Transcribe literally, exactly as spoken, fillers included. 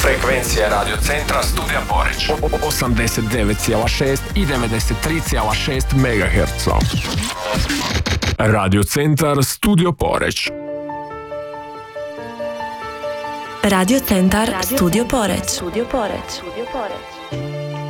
Frekvencija Radio Centra Studija Poreć. osamdeset devet zarez šest i devedeset tri zarez šest megaherca. Radio Centar Studio Poreć. Radio Centar Studio Poreć. Studio Poreć. Studio Poreć.